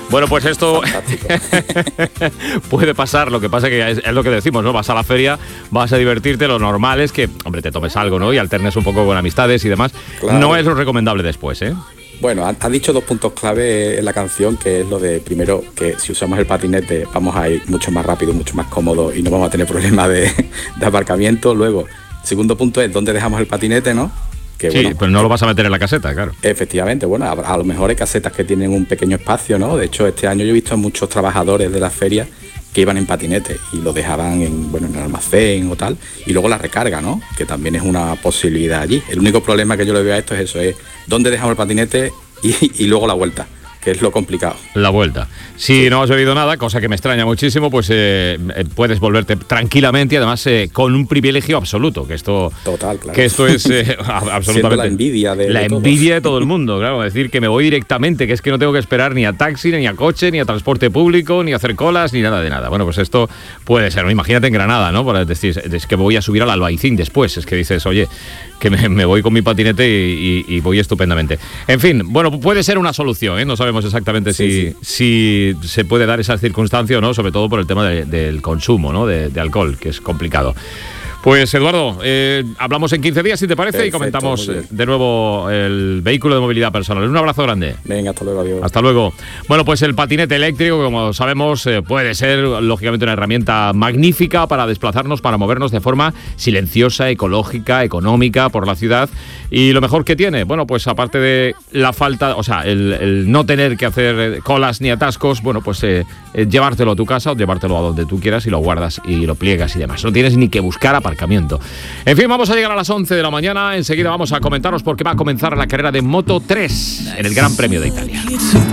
Bueno, pues esto puede pasar, lo que pasa que es lo que decimos, ¿no? Vas a la feria, vas a divertirte, lo normal es que, hombre, te tomes algo, ¿no? Y alternes un poco con amistades y demás. Claro. No es lo recomendable después, ¿eh? Bueno, has dicho 2 puntos clave en la canción, que es lo de, primero, que si usamos el patinete vamos a ir mucho más rápido, mucho más cómodo y no vamos a tener problemas de aparcamiento. Luego, segundo punto es dónde dejamos el patinete, ¿no? Que, sí, bueno, pues no lo vas a meter en la caseta, claro. Efectivamente, bueno, a lo mejor hay casetas que tienen un pequeño espacio, ¿no? De hecho, este año yo he visto a muchos trabajadores de la feria que iban en patinete y lo dejaban en el almacén o tal, y luego la recarga, ¿no? Que también es una posibilidad allí. El único problema que yo le veo a esto es eso, es dónde dejamos el patinete y luego la vuelta, que es lo complicado. La vuelta. Si no has bebido nada, cosa que me extraña muchísimo, pues puedes volverte tranquilamente y además con un privilegio absoluto, que esto... Total, claro. Que esto es absolutamente... Siendo la envidia de la envidia de todo el mundo, claro. Decir que me voy directamente, que es que no tengo que esperar ni a taxi, ni a coche, ni a transporte público, ni a hacer colas, ni nada de nada. Bueno, pues esto puede ser, ¿no? Imagínate en Granada, ¿no? Para decir, es que voy a subir al Albaicín después. Es que dices, oye, que me voy con mi patinete y voy estupendamente. En fin, bueno, puede ser una solución, ¿eh? No sabemos exactamente si se puede dar esa circunstancia o no, sobre todo por el tema del consumo, ¿no? de alcohol, que es complicado. Pues Eduardo, hablamos en 15 días, si te parece. Perfecto, y comentamos de nuevo el vehículo de movilidad personal. Un abrazo grande. Venga, hasta luego, adiós. Hasta luego. Bueno, pues el patinete eléctrico, como sabemos, puede ser lógicamente una herramienta magnífica para desplazarnos, para movernos de forma silenciosa, ecológica, económica por la ciudad. Y lo mejor que tiene, bueno, pues aparte de la falta, o sea, el no tener que hacer colas ni atascos, bueno, pues llevártelo a tu casa o llevártelo a donde tú quieras y lo guardas y lo pliegas y demás. No tienes ni que buscar aparcamiento. En fin, vamos a llegar a las 11 de la mañana. Enseguida vamos a comentaros porque va a comenzar la carrera de Moto 3 en el Gran Premio de Italia.